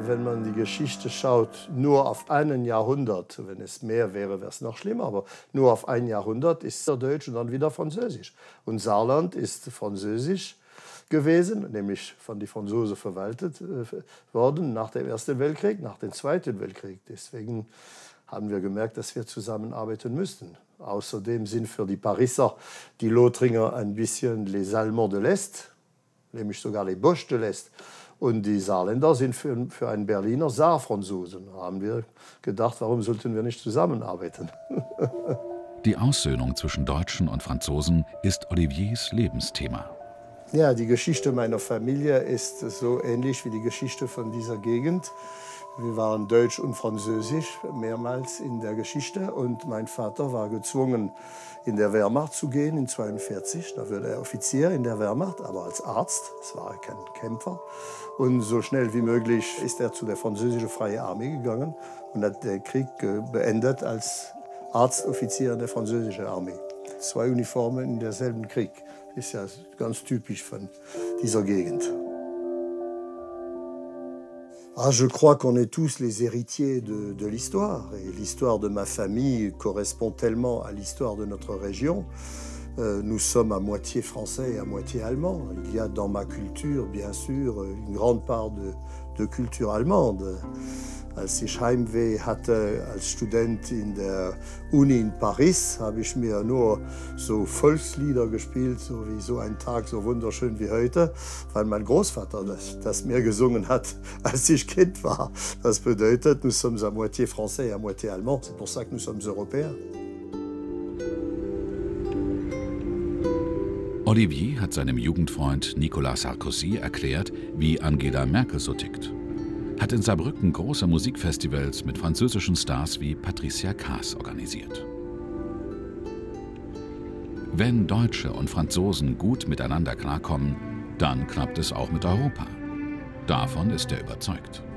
wenn man die Geschichte schaut, nur auf einen Jahrhundert, wenn es mehr wäre, wäre es noch schlimmer, aber nur auf ein Jahrhundert ist er Deutsch und dann wieder Französisch. Und Saarland ist Französisch gewesen, nämlich von den Franzosen verwaltet worden nach dem Ersten Weltkrieg, nach dem Zweiten Weltkrieg. Deswegen haben wir gemerkt, dass wir zusammenarbeiten müssten. Außerdem sind für die Pariser die Lothringer ein bisschen les Allemands de l'Est, nämlich sogar les Boches de l'Est. Und die Saarländer sind für einen Berliner Saarfranzosen. Da haben wir gedacht, warum sollten wir nicht zusammenarbeiten? Die Aussöhnung zwischen Deutschen und Franzosen ist Oliviers Lebensthema. Ja, die Geschichte meiner Familie ist so ähnlich wie die Geschichte von dieser Gegend. Wir waren Deutsch und Französisch mehrmals in der Geschichte und mein Vater war gezwungen, in der Wehrmacht zu gehen in 1942. Da wurde er Offizier in der Wehrmacht, aber als Arzt. Es war kein Kämpfer. Und so schnell wie möglich ist er zu der französischen Freien Armee gegangen und hat den Krieg beendet als Arztoffizier in der französischen Armee. 2 Uniformen in derselben Krieg. Ist ja ganz typisch von dieser Gegend. Ah, je crois qu'on est tous les héritiers de l'histoire. Et l'histoire de ma famille correspond tellement à l'histoire de notre région. Nous sommes à moitié français et à moitié allemands. Il y a dans ma culture, bien sûr, une grande part de culture allemande. Als ich Heimweh hatte als Student in der Uni in Paris, habe ich mir nur so Volkslieder gespielt, so wie so ein Tag so wunderschön wie heute, weil mein Großvater das mir gesungen hat, als ich Kind war. Das bedeutet, nous sommes à moitié français et à moitié allemands. C'est pour ça que nous sommes européens. Olivier hat seinem Jugendfreund Nicolas Sarkozy erklärt, wie Angela Merkel so tickt. Hat in Saarbrücken große Musikfestivals mit französischen Stars wie Patricia Kaas organisiert. Wenn Deutsche und Franzosen gut miteinander klarkommen, dann klappt es auch mit Europa. Davon ist er überzeugt.